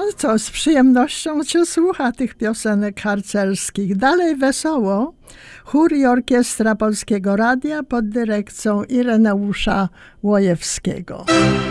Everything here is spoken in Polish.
co, z przyjemnością się słucha tych piosenek harcerskich. Dalej wesoło. Chór i orkiestra Polskiego Radia pod dyrekcją Ireneusza Łojewskiego.